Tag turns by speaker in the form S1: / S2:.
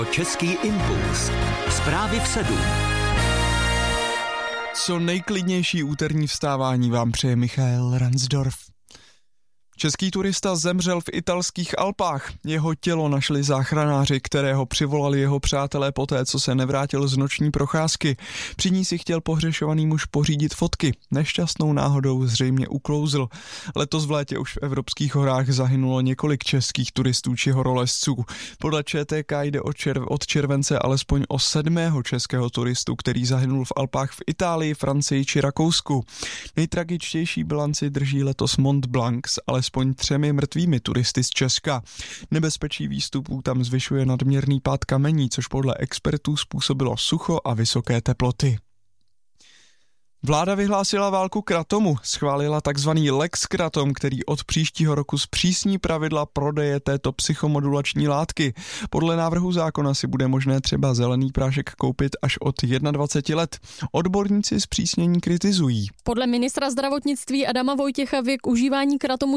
S1: Český impuls. Zprávy v 7.
S2: Co nejklidnější úterní vstávání vám přeje Michael Ransdorf. Český turista zemřel v italských Alpách. Jeho tělo našli záchranáři, kterého přivolali jeho přátelé poté, co se nevrátil z noční procházky. Při ní si chtěl pohřešovaný muž pořídit fotky. Nešťastnou náhodou zřejmě uklouzl. Letos v létě už v evropských horách zahynulo několik českých turistů či horolezců. Podle ČTK jde od července alespoň o 7. českého turistu, který zahynul v Alpách v Itálii, Francii či Rakousku. Nejtragičtější bilanci drží letos Mont Blanc s alespoň 3 mrtvými turisty z Česka. Nebezpečí výstupů tam zvyšuje nadměrný pád kamení, což podle expertů způsobilo sucho a vysoké teploty. Vláda vyhlásila válku kratomu, schválila takzvaný Lex Kratom, který od příštího roku zpřísní pravidla prodeje této psychomodulační látky. Podle návrhu zákona si bude možné třeba zelený prášek koupit až od 21 let. Odborníci zpřísnění kritizují.
S3: Podle ministra zdravotnictví Adama Vojtěcha věk užívání kratomu